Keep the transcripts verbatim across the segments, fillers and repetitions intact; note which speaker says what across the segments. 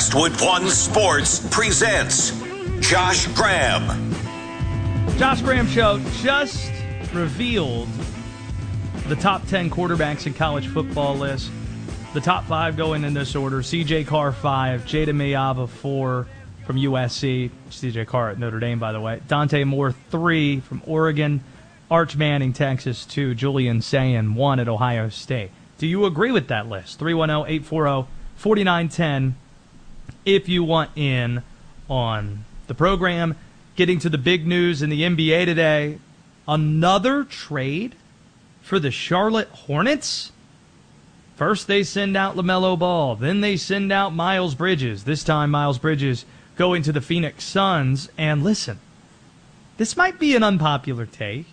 Speaker 1: Westwood One Sports presents Josh Graham.
Speaker 2: Josh Graham Show just revealed the top ten quarterbacks in college football list. The top five going in this order. C J Carr, five. Jada Mayava, four from U S C. C J Carr at Notre Dame, by the way. Dante Moore, three from Oregon. Arch Manning, Texas, two. Julian Sayin, one at Ohio State. Do you agree with that list? three one zero, eight four zero, four nine one zero if you want in on the program. Getting to the big news in the N B A today. Another trade for the Charlotte Hornets? First they send out LaMelo Ball. Then they send out Miles Bridges. This time Miles Bridges going to the Phoenix Suns. And listen, this might be an unpopular take.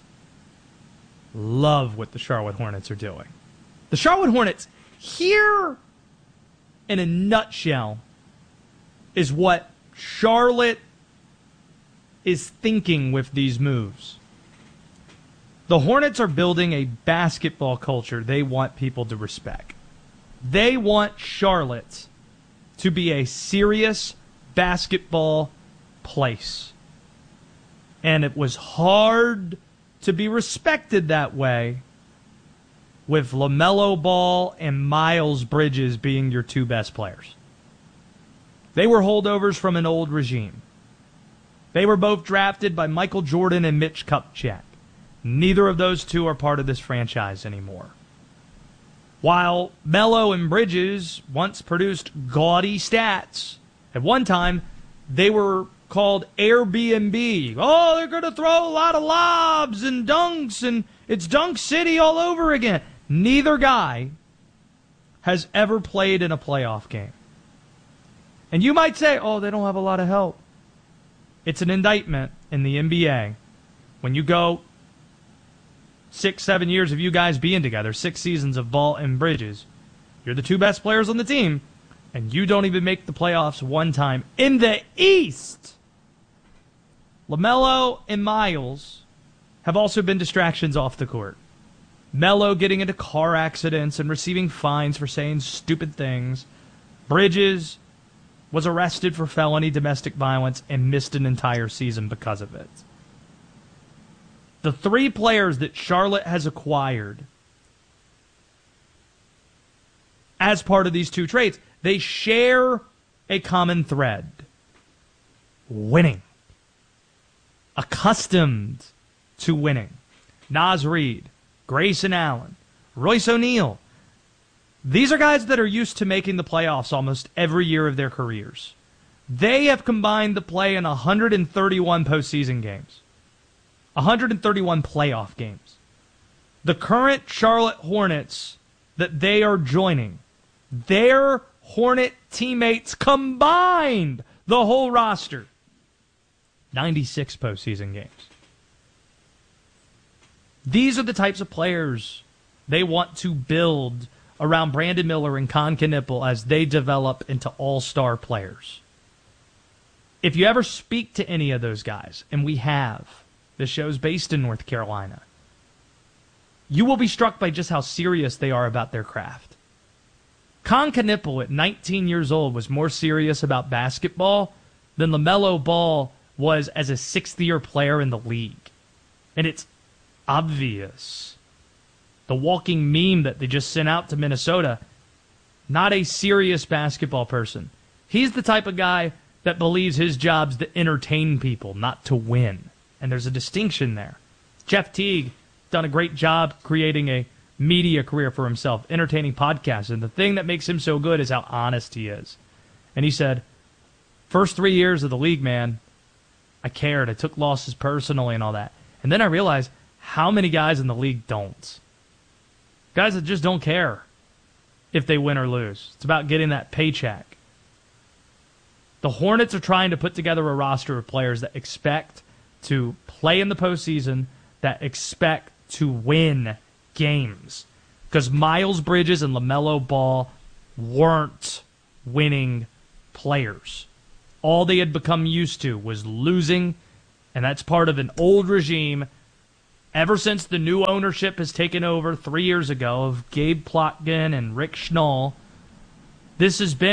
Speaker 2: Love what the Charlotte Hornets are doing. The Charlotte Hornets, here in a nutshell, is what Charlotte is thinking with these moves. The Hornets are building a basketball culture they want people to respect. They want Charlotte to be a serious basketball place. And it was hard to be respected that way with LaMelo Ball and Miles Bridges being your two best players. They were holdovers from an old regime. They were both drafted by Michael Jordan and Mitch Kupchak. Neither of those two are part of this franchise anymore. While Melo and Bridges once produced gaudy stats, at one time they were called Airbnb. Oh, they're going to throw a lot of lobs and dunks, and it's Dunk City all over again. Neither guy has ever played in a playoff game. And you might say, oh, they don't have a lot of help. It's an indictment in the N B A. When you go six, seven years of you guys being together, six seasons of Ball and Bridges, you're the two best players on the team, and you don't even make the playoffs one time. In the East, LaMelo and Miles have also been distractions off the court. Melo getting into car accidents and receiving fines for saying stupid things. Bridges was arrested for felony domestic violence and missed an entire season because of it. The three players that Charlotte has acquired as part of these two trades, they share a common thread. Winning. Accustomed to winning. Naz Reid, Grayson Allen, Royce O'Neal. These are guys that are used to making the playoffs almost every year of their careers. They have combined to play in one hundred thirty-one postseason games. one hundred thirty-one playoff games. The current Charlotte Hornets that they are joining, their Hornet teammates combined, the whole roster, ninety-six postseason games. These are the types of players they want to build around Brandon Miller and Con Knipple as they develop into all-star players. If you ever speak to any of those guys, and we have, the show's based in North Carolina, you will be struck by just how serious they are about their craft. Con Knipple at nineteen years old was more serious about basketball than LaMelo Ball was as a sixth-year player in the league. And it's obvious. The walking meme that they just sent out to Minnesota, not a serious basketball person. He's the type of guy that believes his job's to entertain people, not to win. And there's a distinction there. Jeff Teague done a great job creating a media career for himself, entertaining podcasts. And the thing that makes him so good is how honest he is. And he said, first three years of the league, man, I cared. I took losses personally and all that. And then I realized how many guys in the league don't. Guys that just don't care if they win or lose. It's about getting that paycheck. The Hornets are trying to put together a roster of players that expect to play in the postseason, that expect to win games. Because Miles Bridges and LaMelo Ball weren't winning players. All they had become used to was losing, and that's part of an old regime ever since the new ownership has taken over three years ago of Gabe Plotkin and Rick Schnall. This has been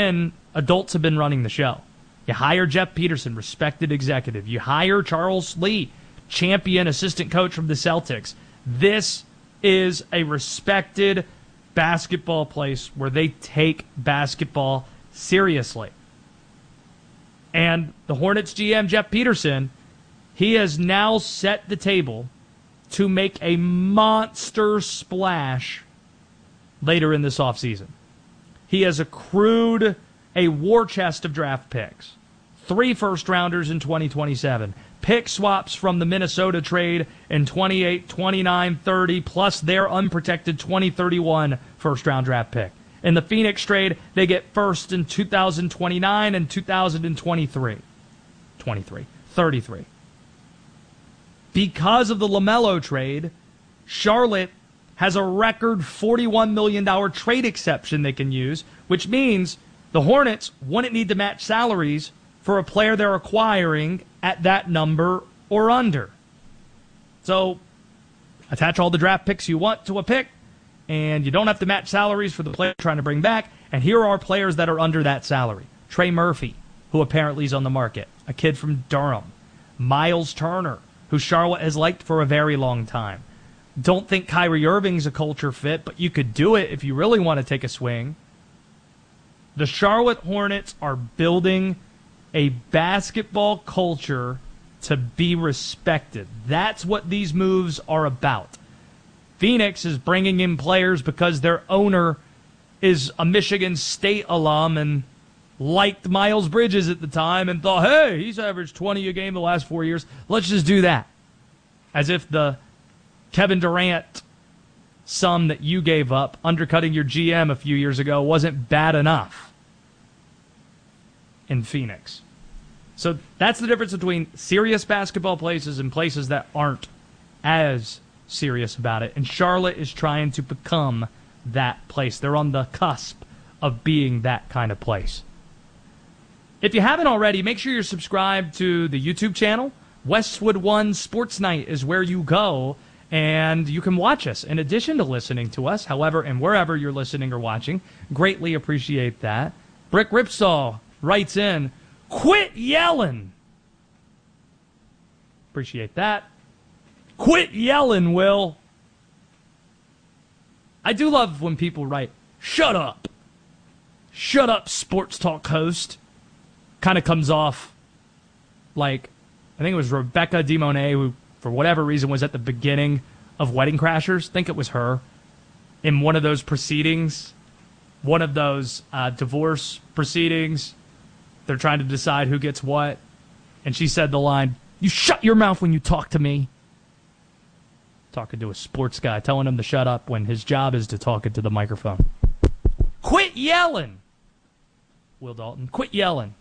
Speaker 2: adults have been running the show. You hire Jeff Peterson, respected executive. You hire Charles Lee, champion assistant coach from the Celtics. This is a respected basketball place where they take basketball seriously. And the Hornets G M, Jeff Peterson, he has now set the table to make a monster splash later in this offseason. He has accrued a war chest of draft picks. Three first-rounders in twenty twenty-seven. Pick swaps from the Minnesota trade in twenty-eight, twenty-nine, thirty, plus their unprotected twenty thirty-one first-round draft pick. In the Phoenix trade, they get first in two thousand twenty-nine and two thousand twenty-three. twenty-three. thirty-three. Because of the LaMelo trade, Charlotte has a record forty-one million dollars trade exception they can use, which means the Hornets wouldn't need to match salaries for a player they're acquiring at that number or under. So, attach all the draft picks you want to a pick, and you don't have to match salaries for the player you're trying to bring back. And here are players that are under that salary. Trey Murphy, who apparently is on the market. A kid from Durham. Miles Turner, who Charlotte has liked for a very long time. Don't think Kyrie Irving's a culture fit, but you could do it if you really want to take a swing. The Charlotte Hornets are building a basketball culture to be respected. That's what these moves are about. Phoenix is bringing in players because their owner is a Michigan State alum and liked Miles Bridges at the time and thought, hey, he's averaged twenty a game the last four years. Let's just do that. As if the Kevin Durant sum that you gave up, undercutting your G M a few years ago, wasn't bad enough in Phoenix. So that's the difference between serious basketball places and places that aren't as serious about it. And Charlotte is trying to become that place. They're on the cusp of being that kind of place. If you haven't already, make sure you're subscribed to the YouTube channel. Westwood One Sports Night is where you go, and you can watch us in addition to listening to us, however and wherever you're listening or watching. Greatly appreciate that. Brick Ripsaw writes in, quit yelling. Appreciate that. Quit yelling, Will. I do love when people write, shut up. Shut up, sports talk host. Kind of comes off like, I think it was Rebecca DeMonet, who, for whatever reason, was at the beginning of Wedding Crashers. I think it was her. In one of those proceedings, one of those uh, divorce proceedings, they're trying to decide who gets what. And she said the line, you shut your mouth when you talk to me. Talking to a sports guy, telling him to shut up when his job is to talk into the microphone. Quit yelling, Will Dalton. Quit yelling.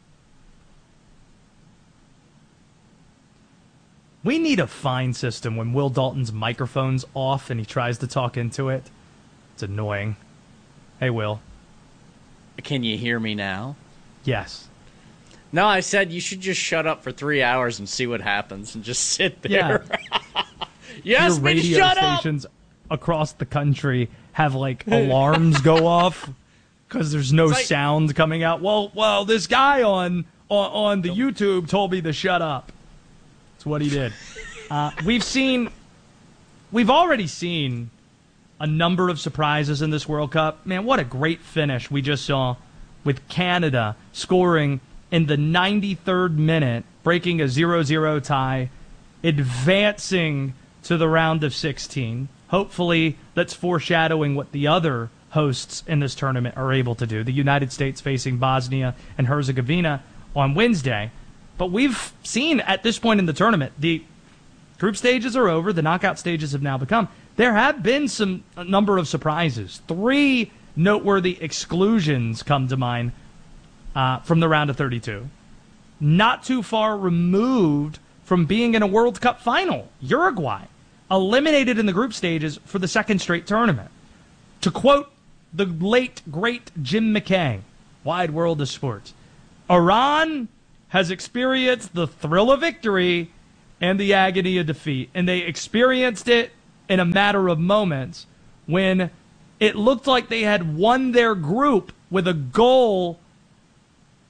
Speaker 2: We need a fine system when Will Dalton's microphone's off and he tries to talk into it. It's annoying. Hey, Will.
Speaker 3: Can you hear me now?
Speaker 2: Yes.
Speaker 3: No, I said you should just shut up for three hours and see what happens and just sit there.
Speaker 2: Yeah.
Speaker 3: You asked
Speaker 2: Your
Speaker 3: me to
Speaker 2: radio
Speaker 3: shut
Speaker 2: stations up! Across the country have, like, alarms go off because there's no like, sound coming out. Well, well, this guy on, on, on the YouTube told me to shut up. That's what he did. Uh, we've seen, we've already seen a number of surprises in this World Cup. Man, what a great finish we just saw with Canada scoring in the ninety-third minute, breaking a zero zero tie, advancing to the round of sixteen. Hopefully, that's foreshadowing what the other hosts in this tournament are able to do. The United States facing Bosnia and Herzegovina on Wednesday. But we've seen at this point in the tournament, the group stages are over. The knockout stages have now become. There have been some a number of surprises. Three noteworthy exclusions come to mind uh, from the round of thirty-two. Not too far removed from being in a World Cup final. Uruguay, eliminated in the group stages for the second straight tournament. To quote the late, great Jim McKay, Wide World of Sports, Iran has experienced the thrill of victory and the agony of defeat. And they experienced it in a matter of moments when it looked like they had won their group with a goal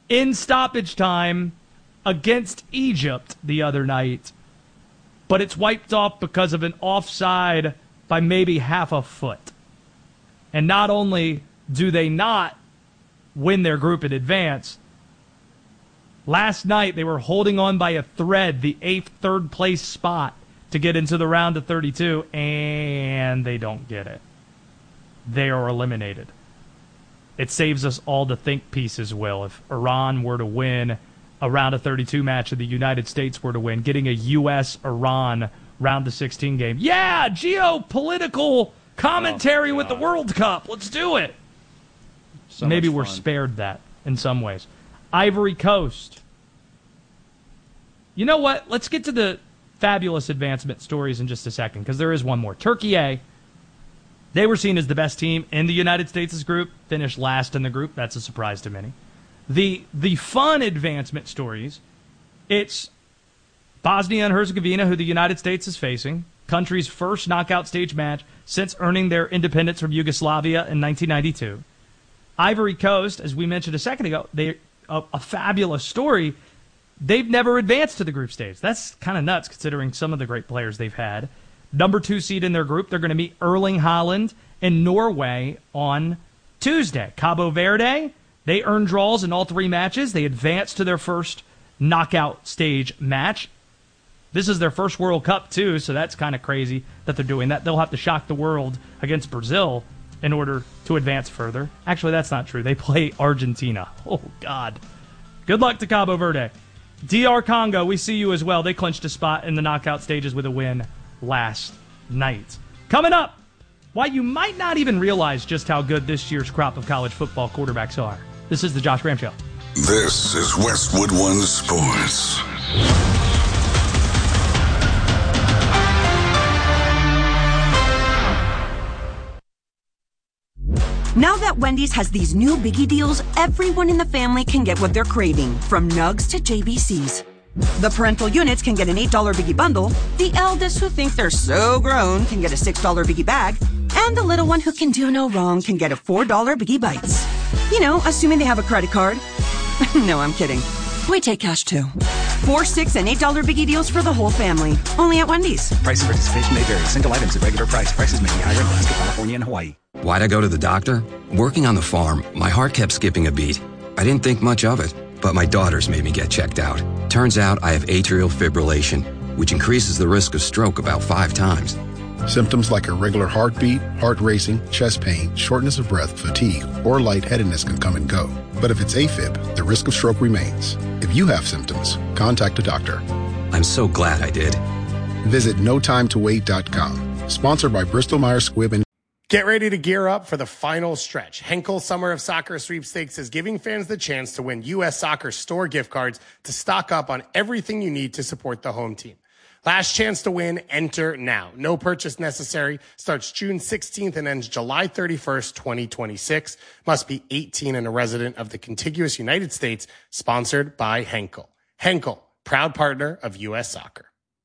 Speaker 2: in stoppage time against Egypt the other night, but it's wiped off because of an offside by maybe half a foot. And not only do they not win their group in advance, last night they were holding on by a thread, the eighth third place spot to get into the round of thirty-two, and they don't get it. They are eliminated. It saves us all to think pieces, Will. If Iran were to win a round of thirty-two match and the United States were to win, getting a U S Iran round of sixteen game. Yeah, geopolitical commentary oh, with the World Cup. Let's do it. So Maybe we're spared that in some ways. Ivory Coast. You know what? Let's get to the fabulous advancement stories in just a second, because there is one more. Turkey A. They were seen as the best team in the United States' group, finished last in the group. That's a surprise to many. The the fun advancement stories, it's Bosnia and Herzegovina, who the United States is facing, country's first knockout stage match since earning their independence from Yugoslavia in nineteen ninety-two. Ivory Coast, as we mentioned a second ago, they a, a fabulous story. They've never advanced to the group stage. That's kind of nuts considering some of the great players they've had. Number two seed in their group. They're going to meet Erling Haaland in Norway on Tuesday. Cabo Verde, they earned draws in all three matches. They advanced to their first knockout stage match. This is their first World Cup, too, so that's kind of crazy that they're doing that. They'll have to shock the world against Brazil in order to advance further. Actually, that's not true. They play Argentina. Oh, God. Good luck to Cabo Verde. D R Congo, we see you as well. They clinched a spot in the knockout stages with a win last night. Coming up, why you might not even realize just how good this year's crop of college football quarterbacks are. This is the Josh Graham Show.
Speaker 1: This is Westwood One Sports.
Speaker 4: Now that Wendy's has these new Biggie deals, everyone in the family can get what they're craving, from Nugs to J B Cs. The parental units can get an eight dollar Biggie bundle, the eldest who think they're so grown can get a six dollar Biggie bag, and the little one who can do no wrong can get a four dollar Biggie Bites. You know, assuming they have a credit card. No, I'm kidding. We take cash too. Four, six, and eight dollar Biggie deals for the whole family. Only at Wendy's.
Speaker 5: Price and participation may vary. Single items at regular price. Prices may be higher in Alaska, California, and Hawaii.
Speaker 6: Why'd I go to the doctor? Working on the farm, my heart kept skipping a beat. I didn't think much of it, but my daughters made me get checked out. Turns out I have atrial fibrillation, which increases the risk of stroke about five times.
Speaker 7: Symptoms like irregular heartbeat, heart racing, chest pain, shortness of breath, fatigue, or lightheadedness can come and go. But if it's AFib, the risk of stroke remains. If you have symptoms, contact a doctor.
Speaker 6: I'm so glad I did.
Speaker 7: Visit no time to wait dot com. Sponsored by Bristol Myers Squibb and
Speaker 8: Get ready to gear up for the final stretch. Henkel Summer of Soccer Sweepstakes is giving fans the chance to win U S Soccer store gift cards to stock up on everything you need to support the home team. Last chance to win, enter now. No purchase necessary. Starts June sixteenth and ends July thirty-first, twenty twenty-six. Must be eighteen and a resident of the contiguous United States. Sponsored by Henkel. Henkel, proud partner of U S Soccer.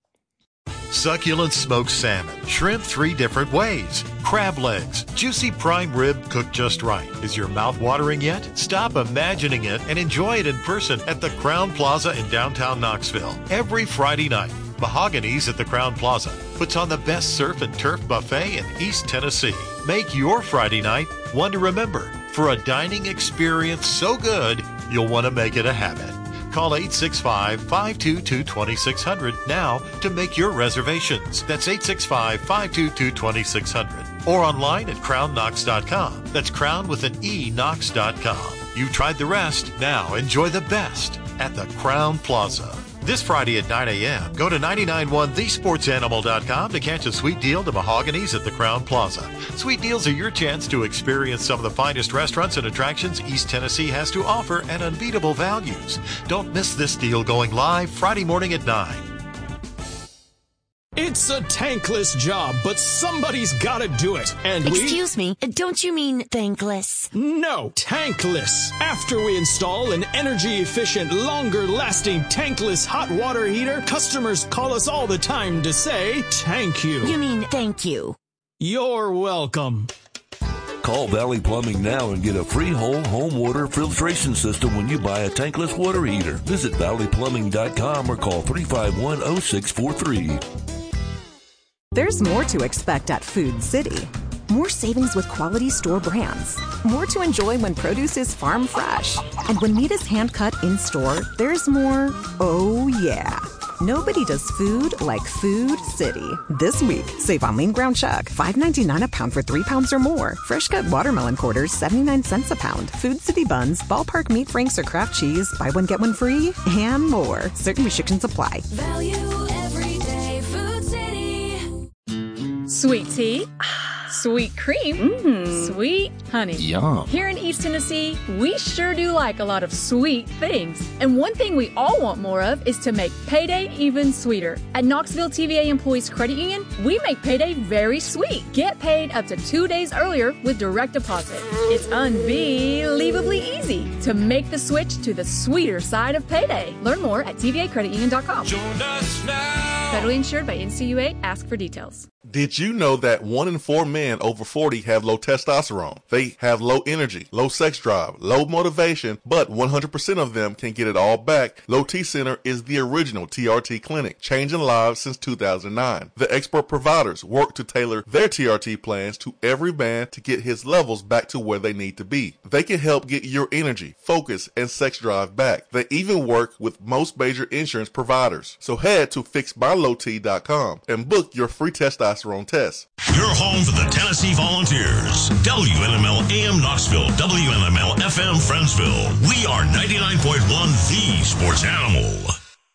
Speaker 9: Succulent smoked salmon, shrimp three different ways, crab legs, juicy prime rib cooked just right. Is your mouth watering yet? Stop imagining it and enjoy it in person at the Crown Plaza in downtown Knoxville. Every Friday night, Mahogany's at the Crown Plaza puts on the best surf and turf buffet in East Tennessee. Make your Friday night one to remember for a dining experience so good you'll want to make it a habit. Call eight six five, five two two, two six zero zero now to make your reservations. That's eight six five, five two two, two six zero zero. Or online at crown knox dot com. That's crown with an E, knox dot com. You've tried the rest. Now enjoy the best at the Crown Plaza. This Friday at nine a.m., go to nine nine one the sports animal dot com to catch a sweet deal to Mahogany's at the Crown Plaza. Sweet deals are your chance to experience some of the finest restaurants and attractions East Tennessee has to offer at unbeatable values. Don't miss this deal going live Friday morning at nine.
Speaker 10: It's a tankless job, but somebody's gotta do it. And we...
Speaker 11: Excuse me, don't you mean thankless?
Speaker 10: No, tankless. After we install an energy-efficient, longer-lasting tankless hot water heater, customers call us all the time to say, thank you.
Speaker 11: You mean thank you.
Speaker 10: You're welcome.
Speaker 12: Call Valley Plumbing now and get a free whole home water filtration system when you buy a tankless water heater. Visit valley plumbing dot com or call three five one, oh six four three.
Speaker 13: There's more to expect at Food City. More savings with quality store brands. More to enjoy when produce is farm fresh. And when meat is hand-cut in-store, there's more, oh yeah. Nobody does food like Food City. This week, save on lean ground chuck, five ninety-nine a pound for three pounds or more. Fresh cut watermelon quarters, seventy-nine cents a pound. Food City buns, ballpark meat franks or craft cheese, buy one get one free, and more. Certain restrictions apply.
Speaker 14: Value every day, Food City.
Speaker 15: Sweet tea. Sweet cream, mm. Sweet honey.
Speaker 16: Yum.
Speaker 15: Here in East Tennessee, we sure do like a lot of sweet things. And one thing we all want more of is to make payday even sweeter. At Knoxville T V A Employees Credit Union, we make payday very sweet. Get paid up to two days earlier with direct deposit. It's unbelievably easy to make the switch to the sweeter side of payday. Learn more at T V A credit union dot com.
Speaker 17: Join us now.
Speaker 15: Federally insured by N C U A. Ask for details.
Speaker 17: Did you know that one in four men over forty have low testosterone? They have low energy, low sex drive, low motivation, but one hundred percent of them can get it all back. Low T Center is the original T R T clinic, changing lives since two thousand nine. The expert providers work to tailor their T R T plans to every man to get his levels back to where they need to be. They can help get your energy, focus, and sex drive back. They even work with most major insurance providers. So head to fix my low t dot com and book your free testosterone test.
Speaker 18: You're home for the Tennessee Volunteers. W N M L A M Knoxville, W N M L F M Friendsville. We are ninety-nine point one The Sports Animal.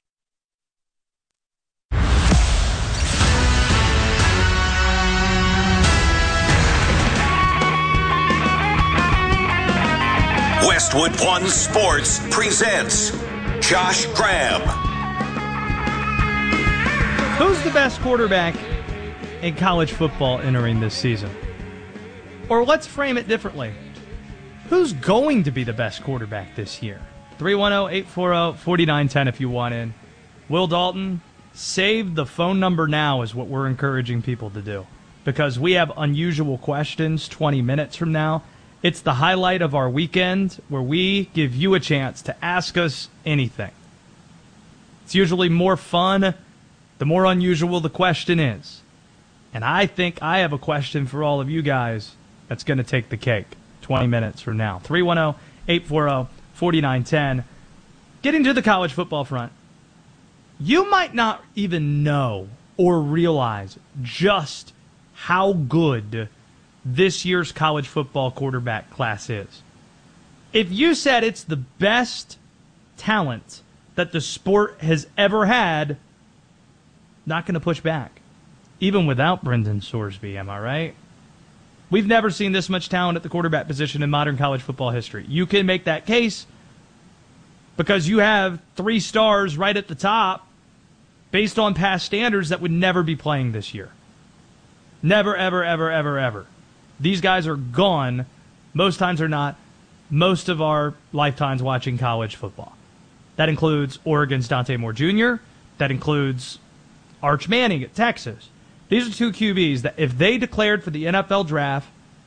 Speaker 19: Westwood One Sports presents Josh Graham.
Speaker 2: Who's the best quarterback in college football entering this season? Or let's frame it differently. Who's going to be the best quarterback this year? three one zero, eight four zero, four nine one zero if you want in. Will Dalton, save the phone number now is what we're encouraging people to do. Because we have unusual questions twenty minutes from now. It's the highlight of our weekend where we give you a chance to ask us anything. It's usually more fun the more unusual the question is. And I think I have a question for all of you guys that's going to take the cake twenty minutes from now. three one zero, eight four zero, four nine one zero. Getting to the college football front, you might not even know or realize just how good this year's college football quarterback class is. If you said it's the best talent that the sport has ever had, not going to push back. Even without Brendan Sorsby, am I right? We've never seen this much talent at the quarterback position in modern college football history. You can make that case because you have three stars right at the top based on past standards that would never be playing this year. Never, ever, ever, ever, ever. These guys are gone. Most times are not. Most of our lifetimes watching college football. That includes Oregon's Dante Moore Junior That includes Arch Manning at Texas. These are two Q Bs that if they declared for the N F L draft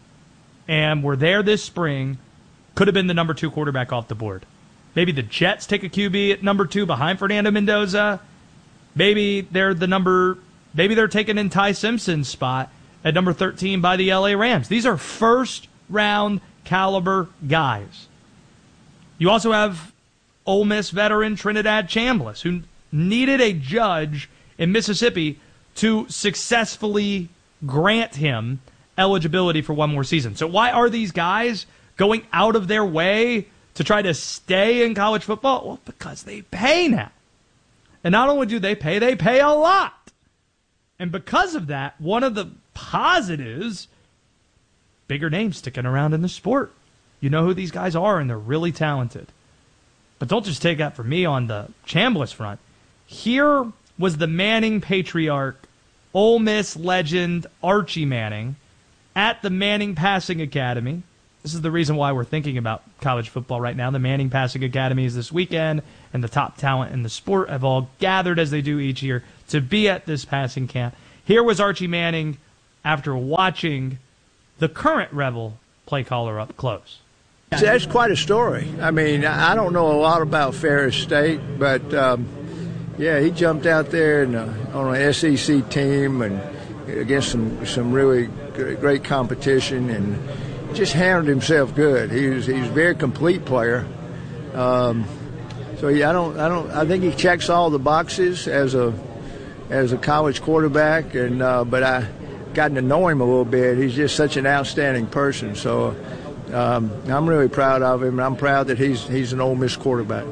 Speaker 2: and were there this spring, could have been the number two quarterback off the board. Maybe the Jets take a Q B at number two behind Fernando Mendoza. Maybe they're the number, maybe they're taking in Ty Simpson's spot at number thirteen by the L A Rams. These are first round caliber guys. You also have Ole Miss veteran Trinidad Chambliss, who needed a judge in Mississippi to successfully grant him eligibility for one more season. So why are these guys going out of their way to try to stay in college football? Well, because they pay now. And not only do they pay, they pay a lot. And because of that, one of the positives, bigger names sticking around in the sport. You know who these guys are, and they're really talented. But don't just take that from me on the Chambliss front. Here was the Manning patriarch, Ole Miss legend Archie Manning, at the Manning Passing Academy. This is the reason why we're thinking about college football right now. The Manning Passing Academy is this weekend, and the top talent in the sport have all gathered, as they do each year, to be at this passing camp. Here was Archie Manning after watching the current Rebel play caller up close.
Speaker 16: That's quite a story. I mean, I don't know a lot about Ferris State, but um, yeah, he jumped out there in a, on an S E C team and against some some really great competition and just handled himself good. He was he's a very complete player. Um, so yeah, I don't I don't I think he checks all the boxes as a as a college quarterback, and uh, but I gotten to know him a little bit. He's just such an outstanding person. So. Um, I'm really proud of him, and I'm proud that he's he's an Ole Miss quarterback.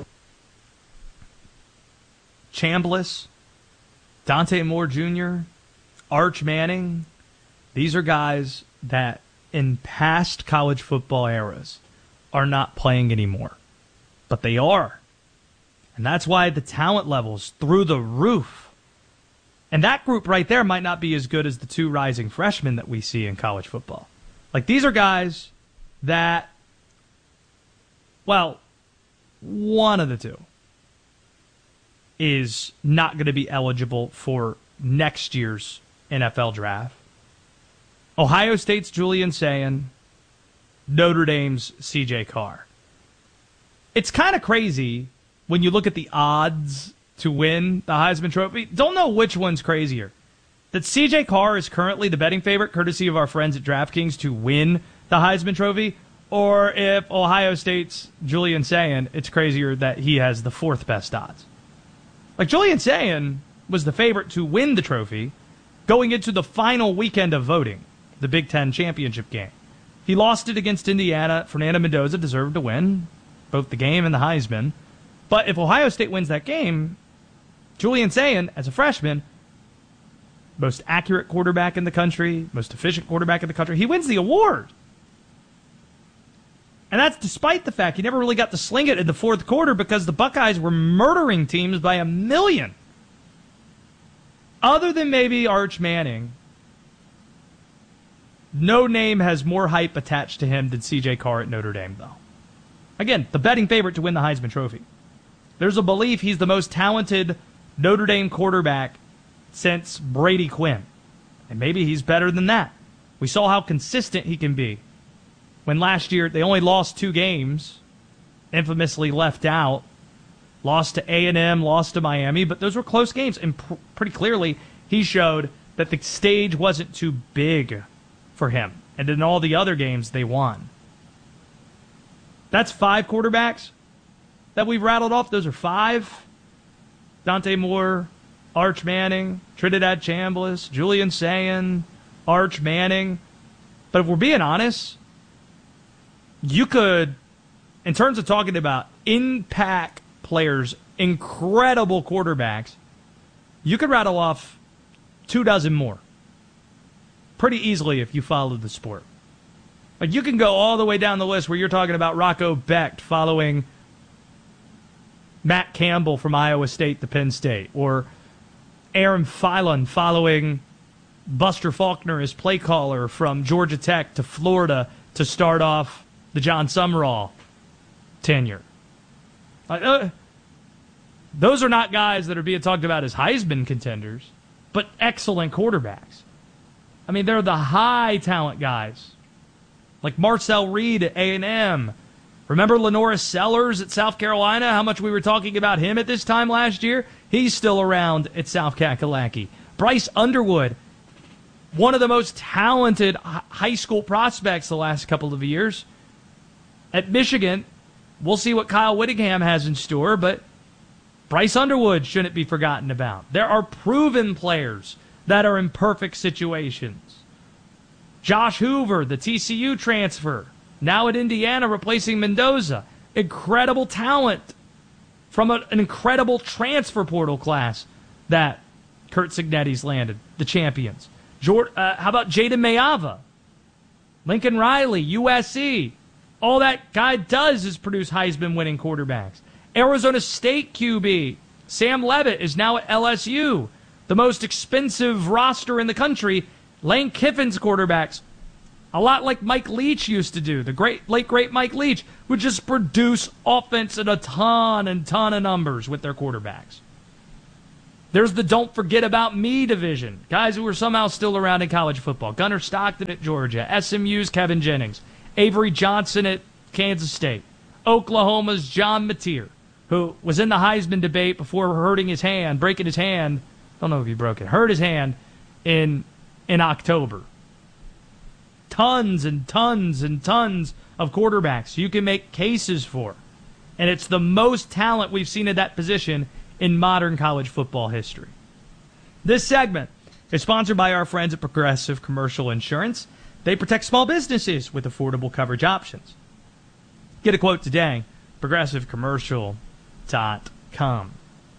Speaker 2: Chambliss, Dante Moore Junior, Arch Manning, these are guys that in past college football eras are not playing anymore. But they are. And that's why the talent level's through the roof. And that group right there might not be as good as the two rising freshmen that we see in college football. Like, these are guys that, well, one of the two is not going to be eligible for next year's N F L draft. Ohio State's Julian Sayin, Notre Dame's C J Carr. It's kind of crazy when you look at the odds to win the Heisman Trophy. Don't know which one's crazier. That C J Carr is currently the betting favorite, courtesy of our friends at DraftKings, to win the Heisman Trophy, or if Ohio State's Julian Sayin, it's crazier that he has the fourth best odds. Like, Julian Sayin was the favorite to win the trophy going into the final weekend of voting, the Big Ten championship game. He lost it against Indiana. Fernando Mendoza deserved to win both the game and the Heisman. But if Ohio State wins that game, Julian Sayin, as a freshman, most accurate quarterback in the country, most efficient quarterback in the country, he wins the award. And that's despite the fact he never really got to sling it in the fourth quarter because the Buckeyes were murdering teams by a million. Other than maybe Arch Manning, no name has more hype attached to him than C J Carr at Notre Dame, though. Again, the betting favorite to win the Heisman Trophy. There's a belief he's the most talented Notre Dame quarterback since Brady Quinn. And maybe he's better than that. We saw how consistent he can be. When last year they only lost two games, infamously left out, lost to A and M, lost to Miami, but those were close games. And pr- pretty clearly he showed that the stage wasn't too big for him. And in all the other games they won. That's five quarterbacks that we've rattled off. Those are five. Dante Moore, Arch Manning, Trinidad Chambliss, Julian Sayin, Arch Manning. But if we're being honest, you could, in terms of talking about impact players, incredible quarterbacks, you could rattle off two dozen more pretty easily if you followed the sport. Like, you can go all the way down the list where you're talking about Rocco Becht following Matt Campbell from Iowa State to Penn State, or Aaron Phelan following Buster Faulkner as play caller from Georgia Tech to Florida to start off the John Summerall tenure. Uh, those are not guys that are being talked about as Heisman contenders, but excellent quarterbacks. I mean, they're the high talent guys, like Marcel Reed at A and M. Remember Lenora Sellers at South Carolina? How much we were talking about him at this time last year? He's still around at South Kakalaki. Bryce Underwood, one of the most talented high school prospects the last couple of years. At Michigan, we'll see what Kyle Whittingham has in store, but Bryce Underwood shouldn't be forgotten about. There are proven players that are in perfect situations. Josh Hoover, the T C U transfer, now at Indiana replacing Mendoza. Incredible talent from a, an incredible transfer portal class that Kurt Signetti's landed, the champions. Jord, uh, how about Jaden Mayava? Lincoln Riley, U S C. All that guy does is produce Heisman-winning quarterbacks. Arizona State Q B, Sam Levitt, is now at L S U. The most expensive roster in the country. Lane Kiffin's quarterbacks, a lot like Mike Leach used to do, the great late great Mike Leach, would just produce offense in a ton and ton of numbers with their quarterbacks. There's the don't forget about me division, guys who are somehow still around in college football. Gunnar Stockton at Georgia, S M U's Kevin Jennings, Avery Johnson at Kansas State. Oklahoma's John Mateer, who was in the Heisman debate before hurting his hand, breaking his hand. Don't know if he broke it. Hurt his hand in in October. Tons and tons and tons of quarterbacks you can make cases for. And it's the most talent we've seen at that position in modern college football history. This segment is sponsored by our friends at Progressive Commercial Insurance. They protect small businesses with affordable coverage options. Get a quote today, progressive commercial dot com.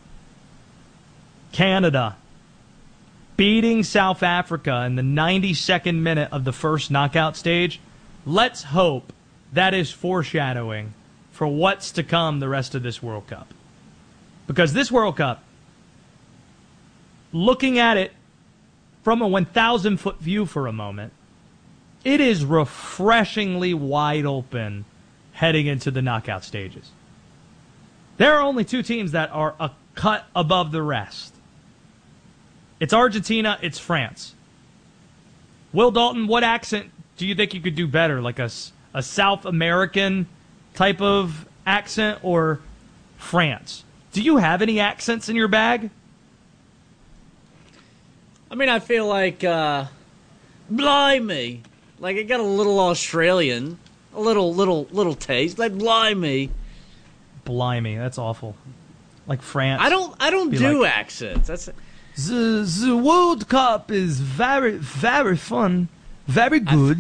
Speaker 2: Canada beating South Africa in the ninety-second minute of the first knockout stage. Let's hope that is foreshadowing for what's to come the rest of this World Cup. Because this World Cup, looking at it from a one thousand foot view for a moment, it is refreshingly wide open heading into the knockout stages. There are only two teams that are a cut above the rest. It's Argentina, it's France. Will Dalton, what accent do you think you could do better? Like a, a South American type of accent or France? Do you have any accents in your bag?
Speaker 3: I mean, I feel like, uh, blimey. Like, I got a little Australian, a little, little, little taste. Like, blimey.
Speaker 2: Blimey, that's awful. Like France.
Speaker 3: I don't, I don't
Speaker 2: Be
Speaker 3: do
Speaker 2: like,
Speaker 3: accents. That's
Speaker 2: the the World Cup is very, very fun, very good.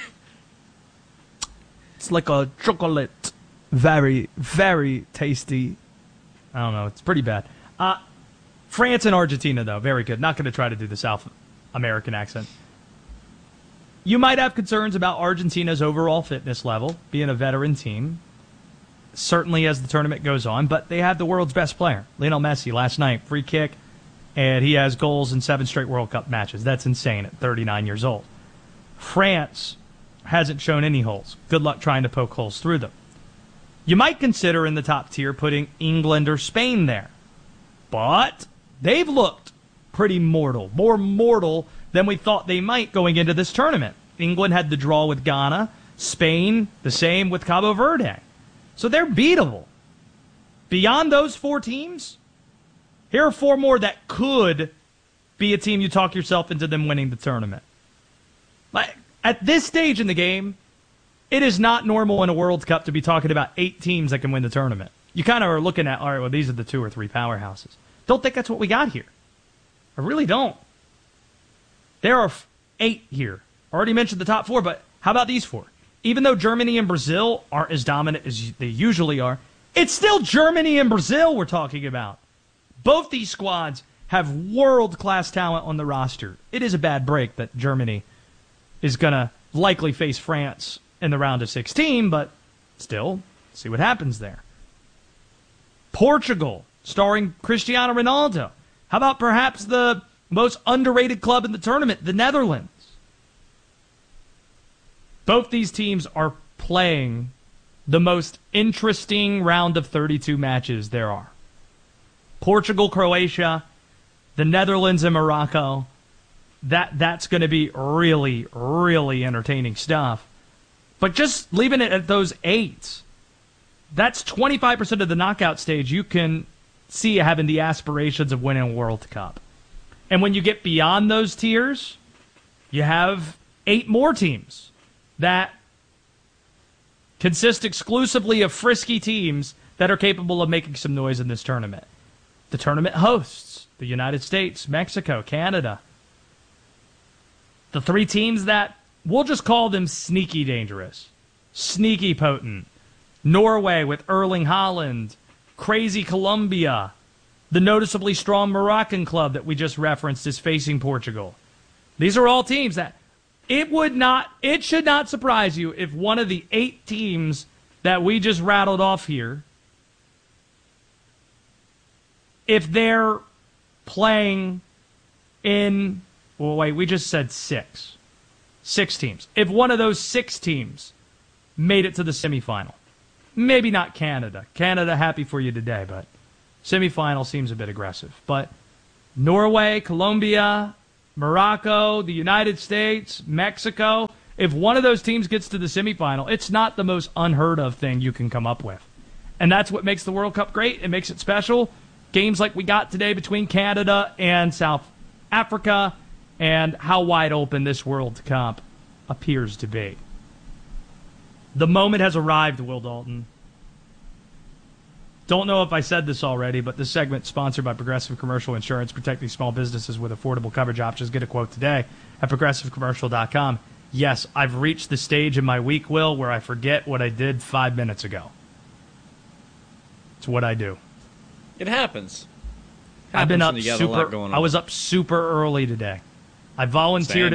Speaker 2: It's like a chocolate, very, very tasty. I don't know. It's pretty bad. Uh, France and Argentina, though, very good. Not going to try to do the South American accent. You might have concerns about Argentina's overall fitness level, being a veteran team, certainly as the tournament goes on, but they have the world's best player, Lionel Messi, last night, free kick, and he has goals in seven straight World Cup matches. That's insane at thirty-nine years old. France hasn't shown any holes. Good luck trying to poke holes through them. You might consider in the top tier putting England or Spain there, but they've looked pretty mortal, more mortal than we thought they might going into this tournament. England had the draw with Ghana, Spain the same with Cabo Verde. So they're beatable. Beyond those four teams, here are four more that could be a team you talk yourself into them winning the tournament. Like, at this stage in the game, it is not normal in a World Cup to be talking about eight teams that can win the tournament. You kind of are looking at, all right, well, these are the two or three powerhouses. Don't think that's what we got here. I really don't. There are eight here. Already mentioned the top four, but how about these four? Even though Germany and Brazil aren't as dominant as they usually are, it's still Germany and Brazil we're talking about. Both these squads have world-class talent on the roster. It is a bad break that Germany is going to likely face France in the round of sixteen, but still, see what happens there. Portugal, starring Cristiano Ronaldo. How about perhaps the most underrated club in the tournament, the Netherlands? Both these teams are playing the most interesting round of thirty-two matches there are. Portugal, Croatia, the Netherlands, and Morocco. That that's going to be really, really entertaining stuff. But just leaving it at those eight, that's twenty-five percent of the knockout stage you can see having the aspirations of winning a World Cup. And when you get beyond those tiers, you have eight more teams that consist exclusively of frisky teams that are capable of making some noise in this tournament. The tournament hosts, the United States, Mexico, Canada. The three teams that, we'll just call them sneaky dangerous, sneaky potent. Norway with Erling Haaland, crazy Colombia, the noticeably strong Moroccan club that we just referenced is facing Portugal. These are all teams that it would not, it should not surprise you if one of the eight teams that we just rattled off here, if they're playing in, well, wait, we just said six. Six teams. If one of those six teams made it to the semifinal, maybe not Canada. Canada, happy for you today, but semifinal seems a bit aggressive. But Norway, Colombia, Morocco, the United States, Mexico, If one of those teams gets to the semifinal, it's not the most unheard of thing you can come up with. And that's what makes the World Cup great. It makes it special. Games like we got today between Canada and South Africa, and how wide open this World Cup appears to be. The moment has arrived, Will Dalton. Don't know if I said this already, but this segment is sponsored by Progressive Commercial Insurance, protecting small businesses with affordable coverage options. Get a quote today at progressive commercial dot com. Yes, I've reached the stage in my week, Will, where I forget what I did five minutes ago. It's what I do.
Speaker 3: It happens.
Speaker 2: I've been up
Speaker 3: happens when you got a lot
Speaker 2: super.
Speaker 3: going on.
Speaker 2: I was up super early today. I volunteered.
Speaker 3: Same.